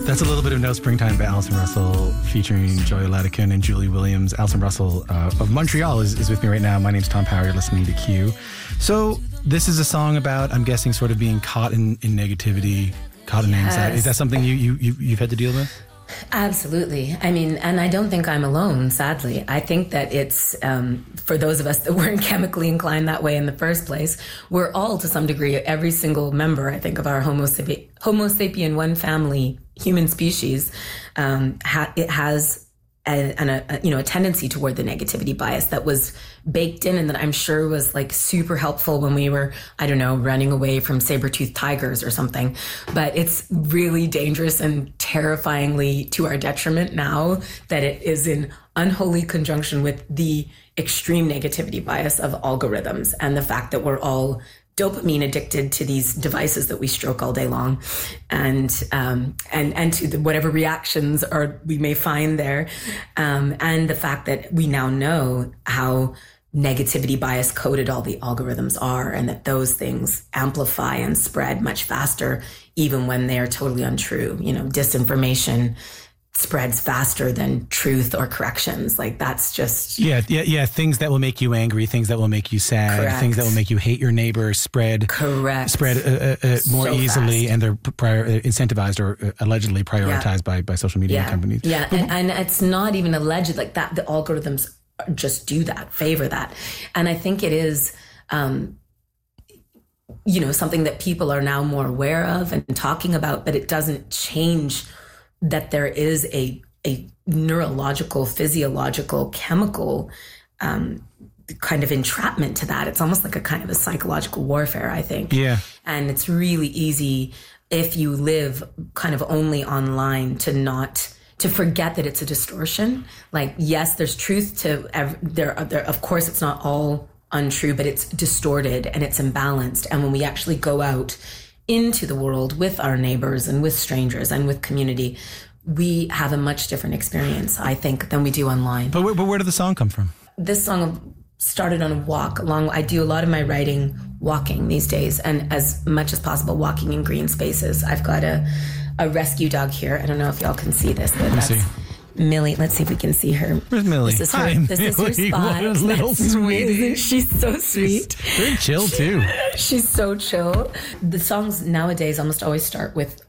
That's a little bit of No Springtime by Alison Russell featuring Joy Ladican and Julie Williams. Alison Russell of Montreal is with me right now. My name's Tom Power. You're listening to Q. So this is a song about, I'm guessing, sort of being caught in negativity, caught in anxiety. Is that something you've had to deal with? Absolutely. I mean, and I don't think I'm alone, sadly. I think that it's, for those of us that weren't chemically inclined that way in the first place, we're all, to some degree, every single member, I think, of our Homo sapien one family human species, it has a tendency toward the negativity bias that was baked in, and that I'm sure was like super helpful when we were, I don't know, running away from saber-toothed tigers or something. But it's really dangerous and terrifyingly to our detriment now that it is in unholy conjunction with the extreme negativity bias of algorithms and the fact that we're all dopamine addicted to these devices that we stroke all day long, and to whatever reactions we may find there, and the fact that we now know how negativity bias coded all the algorithms are, and that those things amplify and spread much faster, even when they are totally untrue. You know, disinformation spreads faster than truth or corrections. Like, that's just... Yeah. Things that will make you angry, things that will make you sad, Correct. Things that will make you hate your neighbor spread more so easily, fast. And they're incentivized or allegedly prioritized by social media companies. Yeah, and it's not even alleged like that. The algorithms just do that, favor that. And I think it is... something that people are now more aware of and talking about, but it doesn't change that there is a neurological, physiological, chemical kind of entrapment to that. It's almost like a kind of a psychological warfare, I think. Yeah. And it's really easy if you live kind of only online to forget that it's a distortion. Like, yes, there's truth to there. Of course, it's not all untrue, but it's distorted and it's imbalanced. And when we actually go out into the world with our neighbors and with strangers and with community, we have a much different experience, I think, than we do online. But where did the song come from? This song started on a walk along. I do a lot of my writing walking these days, and as much as possible walking in green spaces. I've got a rescue dog here. I don't know if y'all can see this, but that's Millie. Let's see if we can see her. Where's Millie? This is her spot. What a little sweetie. She's so sweet. She's very chill too. She's so chill. The songs nowadays almost always start with